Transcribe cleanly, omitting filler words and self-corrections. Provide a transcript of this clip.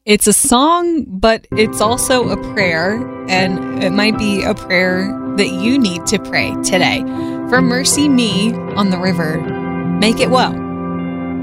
It's a song, but it's also a prayer, and it might be a prayer that you need to pray today. For Mercy Me on the River, make it well.